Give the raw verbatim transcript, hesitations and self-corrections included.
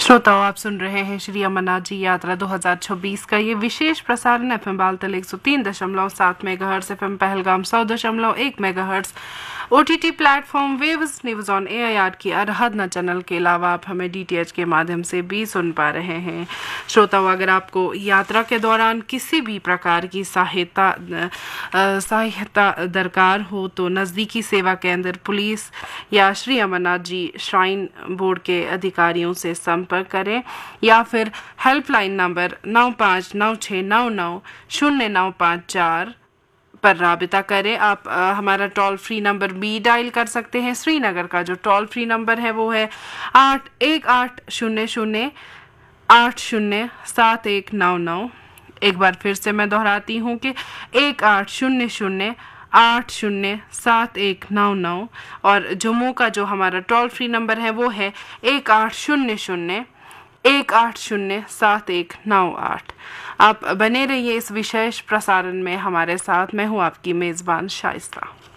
श्रोताओं, आप सुन रहे हैं श्री अमरनाथ जी यात्रा दो हज़ार छब्बीस का ये विशेष प्रसारण एफएम बालतल एक सौ तीन दशमलव सात मेगाहर्ट्ज, एफएम पहलगाम सौ दशमलव एक megahertz, OTT platform waves news on AIR की आराधना चैनल के अलावा आप हमें डीटीएच के माध्यम से भी सुन पा रहे हैं। श्रोताओं, अगर आपको यात्रा के दौरान किसी भी प्रकार की सहायता सहायता दरकार हो तो नज़दीकी सेवा केंद्र, पुलिस या श्री अमरनाथ जी श्राइन बोर्ड के अधिकारियों से संपर्क करें या फिर हेल्पलाइन नंबर नौ पाँच नौ छः नौ नौ शून्य नौ पाँच चार पर राबिता करें। आप आ, हमारा टोल फ्री नंबर भी डायल कर सकते हैं। श्रीनगर का जो टोल फ्री नंबर है वो है आठ एक आठ शून्य शून्य आठ शून्य सात एक नौ नौ। एक बार फिर से मैं दोहराती हूँ कि एक आठ शून्य शून्य आठ शून्य सात एक नौ नौ। और जम्मू का जो हमारा टोल फ्री नंबर है वो है एक आठ शून्य शून्य एक आठ शून्य सात एक नौ आठ। आप बने रहिए इस विशेष प्रसारण में हमारे साथ। मैं हूँ आपकी मेज़बान शाइस्ता।